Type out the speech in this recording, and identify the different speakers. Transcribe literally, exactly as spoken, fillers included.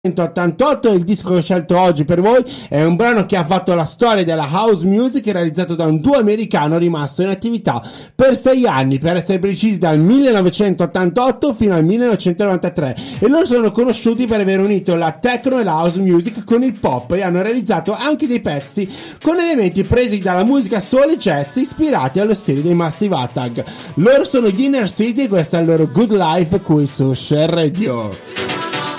Speaker 1: ottantotto. Il disco che ho scelto oggi per voi è un brano che ha fatto la storia della house music, realizzato da un duo americano rimasto in attività per sei anni, per essere precisi dal millenovecentottantotto fino al millenovecentonovantatré, e loro sono conosciuti per aver unito la techno e la house music con il pop, e hanno realizzato anche dei pezzi con elementi presi dalla musica soul e jazz ispirati allo stile dei Massive Attack. Loro sono gli Inner City e questa è il loro Good Life qui su Share Radio.